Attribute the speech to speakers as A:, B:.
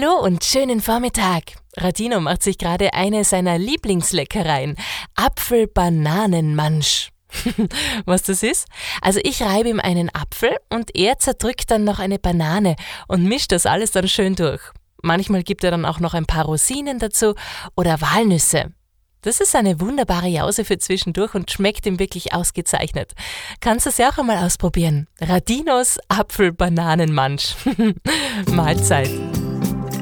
A: Hallo und schönen Vormittag. Radino macht sich gerade eine seiner Lieblingsleckereien, Apfel-Bananen-Munch. Was das ist? Also ich reibe ihm einen Apfel und er zerdrückt dann noch eine Banane und mischt das alles dann schön durch. Manchmal gibt er dann auch noch ein paar Rosinen dazu oder Walnüsse. Das ist eine wunderbare Jause für zwischendurch und schmeckt ihm wirklich ausgezeichnet. Kannst du es ja auch einmal ausprobieren. Radinos Apfel-Bananen-Munch. Mahlzeit.